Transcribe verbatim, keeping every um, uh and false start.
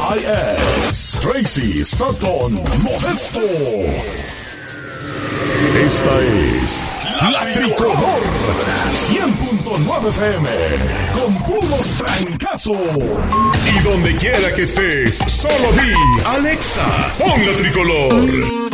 es Tracy Stockton Modesto. Esta es La Tricolor cien punto nueve F M con puros trancazos. Y donde quiera que estés, solo di Alexa, pon La Tricolor.